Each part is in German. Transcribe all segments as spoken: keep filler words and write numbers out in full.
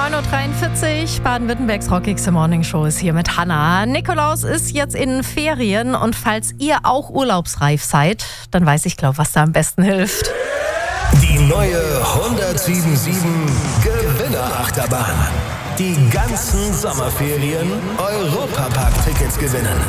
neun Uhr dreiundvierzig, Baden-Württembergs rockigste Morningshow ist hier mit Hannah. Nikolaus ist jetzt in Ferien und falls ihr auch urlaubsreif seid, dann weiß ich, glaube was da am besten hilft. Die neue hundertsieben sieben Gewinnerachterbahn. Die ganzen Sommerferien Europapark-Tickets gewinnen.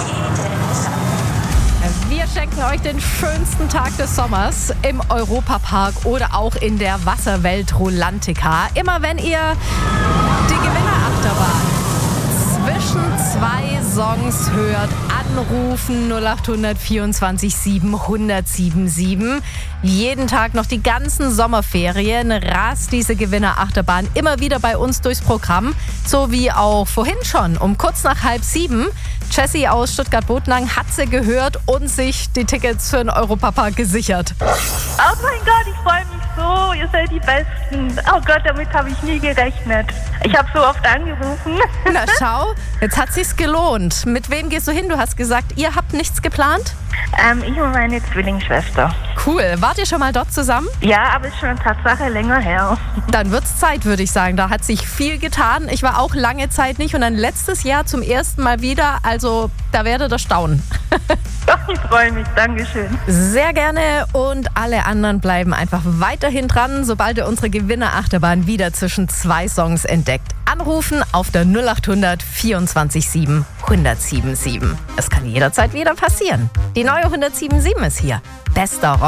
Wir schenken euch den schönsten Tag des Sommers im Europapark oder auch in der Wasserwelt Rolantica. Immer wenn ihr die Gewinnerachterbahn zwischen zwei Songs hört, anrufen null acht hundert vierundzwanzig sieben hundertsieben sieben. Jeden Tag noch die ganzen Sommerferien rast diese Gewinnerachterbahn immer wieder bei uns durchs Programm. So wie auch vorhin schon um kurz nach halb sieben. Jessie aus Stuttgart-Botnang hat sie gehört und sich die Tickets für den Europapark gesichert. Oh mein Gott, ich freue mich so. Ihr seid die Besten. Oh Gott, damit habe ich nie gerechnet. Ich habe so oft angerufen. Na schau, jetzt hat sich's gelohnt. Mit wem gehst du hin? Du hast gesagt, ihr habt nichts geplant? Ähm, ich und meine Zwillingsschwester. Cool. Wart ihr schon mal dort zusammen? Ja, aber ist schon Tatsache länger her. Dann wird's Zeit, würde ich sagen. Da hat sich viel getan. Ich war auch lange Zeit nicht und dann letztes Jahr zum ersten Mal wieder. Also da werdet ihr staunen. Ich freue mich. Dankeschön. Sehr gerne und alle anderen bleiben einfach weiterhin dran, sobald ihr unsere Gewinnerachterbahn wieder zwischen zwei Songs entdeckt. Anrufen auf der null acht hundert vierundzwanzig sieben hundertsieben sieben. Es kann jederzeit wieder passieren. Die neue hundertsieben sieben ist hier. Bester Rock.